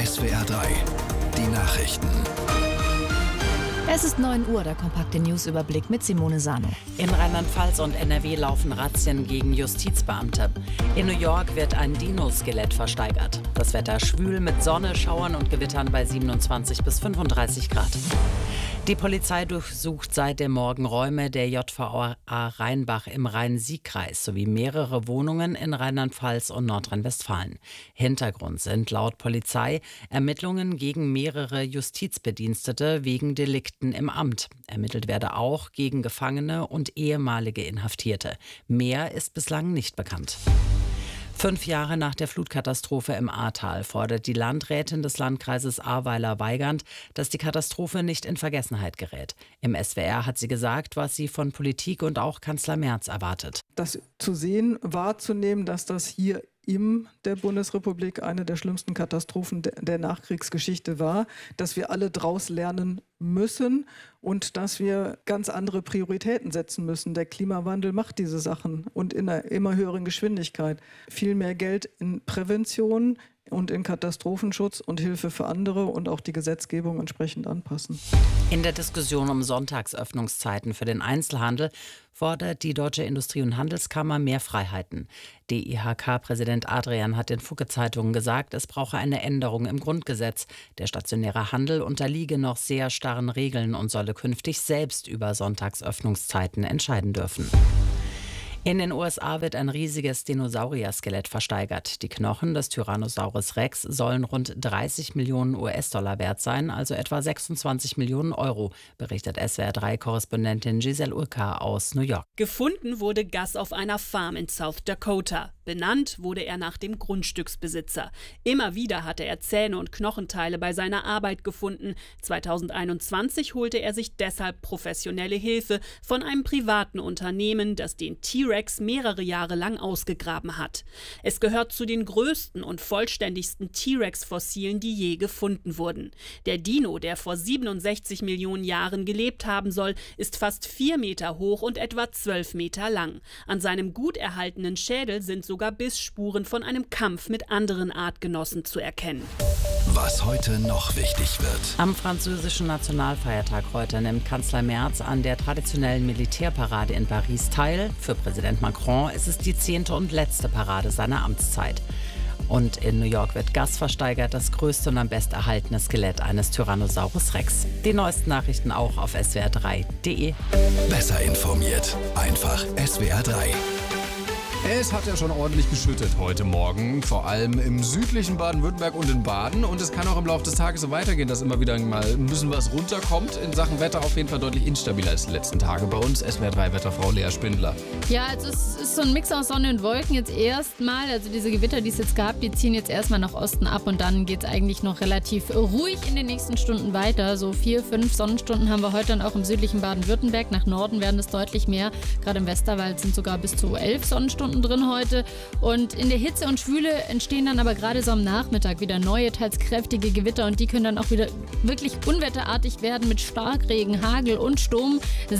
SWR 3, die Nachrichten. Es ist 9 Uhr, der kompakte Newsüberblick mit Simone Sano. In Rheinland-Pfalz und NRW laufen Razzien gegen Justizbeamte. In New York wird ein Dino-Skelett versteigert. Das Wetter schwül mit Sonne, Schauern und Gewittern bei 27 bis 35 Grad. Die Polizei durchsucht seit dem Morgen Räume der JVA Rheinbach im Rhein-Sieg-Kreis sowie mehrere Wohnungen in Rheinland-Pfalz und Nordrhein-Westfalen. Hintergrund sind laut Polizei Ermittlungen gegen mehrere Justizbedienstete wegen Delikten im Amt. Ermittelt werde auch gegen Gefangene und ehemalige Inhaftierte. Mehr ist bislang nicht bekannt. 5 Jahre nach der Flutkatastrophe im Ahrtal fordert die Landrätin des Landkreises Ahrweiler-Weigand, dass die Katastrophe nicht in Vergessenheit gerät. Im SWR hat sie gesagt, was sie von Politik und auch Kanzler Merz erwartet. Das zu sehen, wahrzunehmen, dass das hier in der Bundesrepublik eine der schlimmsten Katastrophen der Nachkriegsgeschichte war, dass wir alle draus lernen müssen und dass wir ganz andere Prioritäten setzen müssen. Der Klimawandel macht diese Sachen und in einer immer höheren Geschwindigkeit. Viel mehr Geld in Prävention und in Katastrophenschutz und Hilfe für andere und auch die Gesetzgebung entsprechend anpassen. In der Diskussion um Sonntagsöffnungszeiten für den Einzelhandel fordert die Deutsche Industrie- und Handelskammer mehr Freiheiten. DIHK-Präsident Adrian hat den Fugge-Zeitungen gesagt, es brauche eine Änderung im Grundgesetz. Der stationäre Handel unterliege noch sehr starren Regeln und solle künftig selbst über Sonntagsöffnungszeiten entscheiden dürfen. In den USA wird ein riesiges Dinosaurier-Skelett versteigert. Die Knochen des Tyrannosaurus Rex sollen rund 30 Millionen US-Dollar wert sein, also etwa 26 Millionen Euro, berichtet SWR3-Korrespondentin Giselle Urka aus New York. Gefunden wurde Gus auf einer Farm in South Dakota. Benannt wurde er nach dem Grundstücksbesitzer. Immer wieder hatte er Zähne und Knochenteile bei seiner Arbeit gefunden. 2021 holte er sich deshalb professionelle Hilfe von einem privaten Unternehmen, das den T-Rex mehrere Jahre lang ausgegraben hat. Es gehört zu den größten und vollständigsten T-Rex-Fossilen, die je gefunden wurden. Der Dino, der vor 67 Millionen Jahren gelebt haben soll, ist fast 4 Meter hoch und etwa 12 Meter lang. An seinem gut erhaltenen Schädel sind sogar Bissspuren von einem Kampf mit anderen Artgenossen zu erkennen. Was heute noch wichtig wird. Am französischen Nationalfeiertag heute nimmt Kanzler Merz an der traditionellen Militärparade in Paris teil. Für Präsident Macron ist es die 10. und letzte Parade seiner Amtszeit. Und in New York wird Gus versteigert, das größte und am best erhaltene Skelett eines Tyrannosaurus Rex. Die neuesten Nachrichten auch auf swr3.de. Besser informiert, einfach SWR 3. Es hat ja schon ordentlich geschüttet heute Morgen, vor allem im südlichen Baden-Württemberg und in Baden. Und es kann auch im Laufe des Tages so weitergehen, dass immer wieder mal ein bisschen was runterkommt. In Sachen Wetter auf jeden Fall deutlich instabiler als die letzten Tage. Bei uns SWR3-Wetterfrau Lea Spindler. Ja, also es ist so ein Mix aus Sonne und Wolken jetzt erstmal. Also diese Gewitter, die es jetzt gab, die ziehen jetzt erstmal nach Osten ab und dann geht es eigentlich noch relativ ruhig in den nächsten Stunden weiter. So 4, 5 Sonnenstunden haben wir heute dann auch im südlichen Baden-Württemberg. Nach Norden werden es deutlich mehr. Gerade im Westerwald sind sogar bis zu 11 Sonnenstunden drin heute. Und in der Hitze und Schwüle entstehen dann aber gerade so am Nachmittag wieder neue, teils kräftige Gewitter und die können dann auch wieder wirklich unwetterartig werden mit Starkregen, Hagel und Sturm.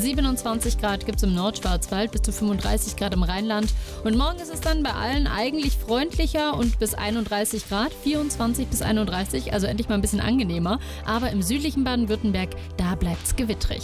27 Grad gibt es im Nordschwarzwald, bis zu 35 Grad im Rheinland. Und morgen ist es dann bei allen eigentlich freundlicher und bis 31 Grad, 24 bis 31, also endlich mal ein bisschen angenehmer. Aber im südlichen Baden-Württemberg, da bleibt es gewittrig.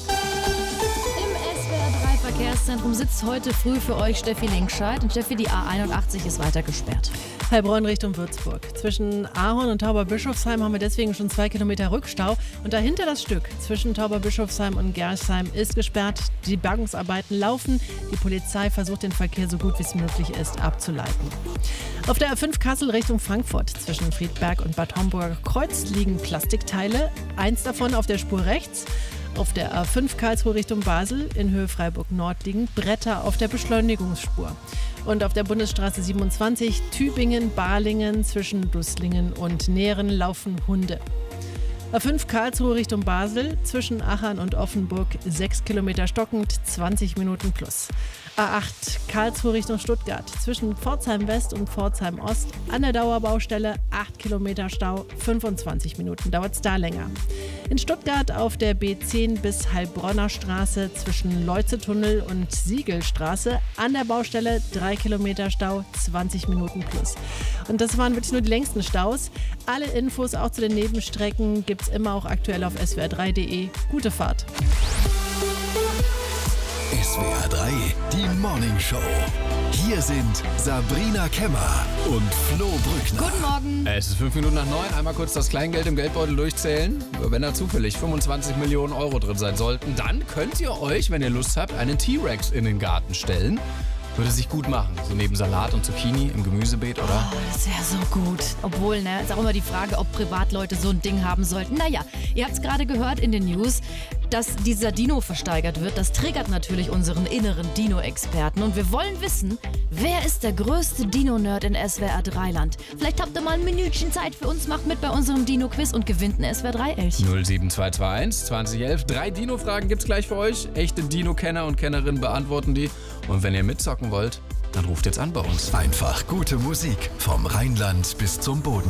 Verkehrszentrum sitzt heute früh für euch Steffi Linkscheid. Und Steffi, die A81 ist weiter gesperrt. Heilbronn Richtung Würzburg. Zwischen Ahorn und Tauberbischofsheim haben wir deswegen schon 2 Kilometer Rückstau. Und dahinter das Stück zwischen Tauberbischofsheim und Gersheim ist gesperrt. Die Bergungsarbeiten laufen. Die Polizei versucht, den Verkehr so gut wie es möglich ist abzuleiten. Auf der A5 Kassel Richtung Frankfurt zwischen Friedberg und Bad Homburger Kreuz liegen Plastikteile. Eins davon auf der Spur rechts. Auf der A5 Karlsruhe Richtung Basel in Höhe Freiburg-Nord liegen Bretter auf der Beschleunigungsspur. Und auf der Bundesstraße 27 Tübingen-Balingen zwischen Dusslingen und Nähren laufen Hunde. A5 Karlsruhe Richtung Basel, zwischen Achern und Offenburg 6 Kilometer stockend, 20 Minuten plus. A8 Karlsruhe Richtung Stuttgart, zwischen Pforzheim West und Pforzheim Ost an der Dauerbaustelle 8 Kilometer Stau, 25 Minuten dauert es da länger. In Stuttgart auf der B10 bis Heilbronner Straße zwischen Leuze-Tunnel und Siegelstraße. An der Baustelle 3 Kilometer Stau, 20 Minuten plus. Und das waren wirklich nur die längsten Staus. Alle Infos auch zu den Nebenstrecken gibt es immer auch aktuell auf swr3.de. Gute Fahrt. SWR 3, die Morning Show. Hier sind Sabrina Kemmer und Flo Brückner. Guten Morgen. Es ist 5 Minuten nach 9. Einmal kurz das Kleingeld im Geldbeutel durchzählen. Wenn da zufällig 25 Millionen Euro drin sein sollten, dann könnt ihr euch, wenn ihr Lust habt, einen T-Rex in den Garten stellen. Würde sich gut machen. So neben Salat und Zucchini im Gemüsebeet, oder? Oh, das wäre so gut. Obwohl, ist auch immer die Frage, ob Privatleute so ein Ding haben sollten. Naja, ihr habt es gerade gehört in den News, dass dieser Dino versteigert wird. Das triggert natürlich unseren inneren Dino-Experten. Und wir wollen wissen, wer ist der größte Dino-Nerd in SWR 3-Land? Vielleicht habt ihr mal ein Minütchen Zeit für uns, macht mit bei unserem Dino-Quiz und gewinnt ein SWR 3-Elch. 07221 2011. 3 Dino-Fragen gibt's gleich für euch. Echte Dino-Kenner und Kennerinnen beantworten die. Und wenn ihr mitzocken wollt, dann ruft jetzt an bei uns. Einfach gute Musik vom Rheinland bis zum Boden.